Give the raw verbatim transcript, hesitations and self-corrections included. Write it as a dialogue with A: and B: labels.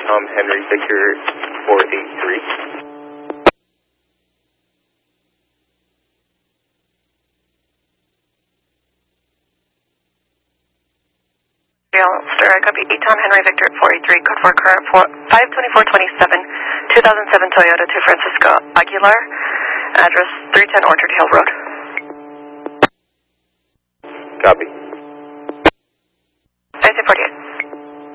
A: Tom Henry Victor four eight three.
B: Star, I copy eight Tom Henry Victor four eight three, code four current five twenty-four twenty-seven, two thousand seven Toyota to Francisco Aguilar, address three ten Orchard Hill Road.
A: Copy.
B: nineteen forty-eight.